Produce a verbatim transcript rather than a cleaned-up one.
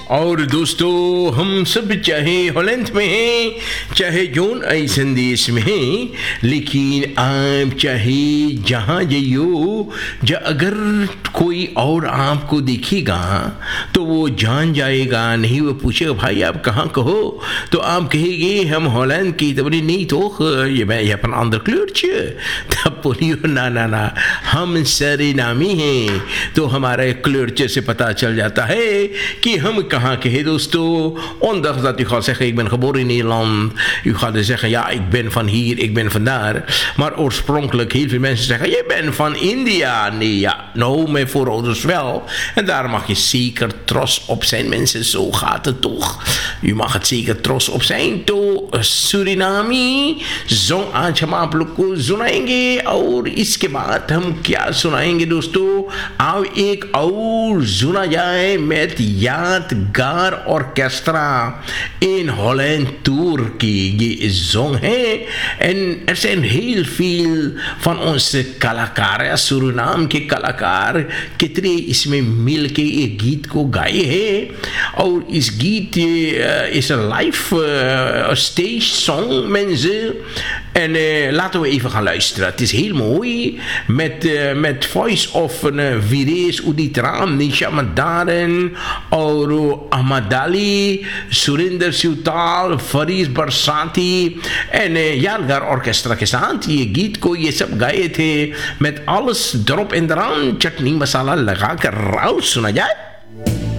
और दोस्तों हम सब चाहे हॉलैंड में हैं चाहे जोन ऐसन देश में हैं, लेकिन आप चाहे जहाँ जाइयो जा अगर कोई और आपको देखेगा तो वो जान जाएगा नहीं। वो पूछेगा भाई आप कहाँ कहो, तो आप कहेंगे हम हॉलैंड की। तो बोले नहीं तो ये मैं ये अपन अंदर क्लर्च, तब बोलियो ना ना ना हम सारे नामी हैं। तो हमारे क्लर्च से पता चल जाता है कि हम कहाँ के हैं दोस्तों. Ondanks dat u gaat zeggen ik ben geboren in Nederland, u gaat dus zeggen ja ik ben van hier, ik ben van daar, maar oorspronkelijk heel veel mensen zeggen je bent van India. Nee ja, nou mijn voorouders wel, en daar mag je zeker trots op zijn mensen, zo gaat het toch. U mag het zeker trots op zijn. तो सूरीनामी जों आज हम आप लोग को सुनाएंगे और इसके बाद हम क्या सुनाएंगे दोस्तों, आओ एक और सुना जाए met यादगार orchestra in Holland Turkije gezongen है. En er zijn heel veel van onze कलाकार सूरीनाम के कलाकार कितने इसमें मिल के एक गीत को गाए हैं, और इस गीत is een live uh, stage song mensen. En uh, laten we even gaan luisteren. Het is heel mooi met, uh, met voice of uh, Vires Uditram, Nisha Mandaren, Auro Ahmadali, Surinder Siutal, Faris Barsati en uh, Yadgar Orchestra के साथ ये गीत को ये सब गाए थे met alles erop en eraan, चटनी मसाला लगा कर राव सुना जाए.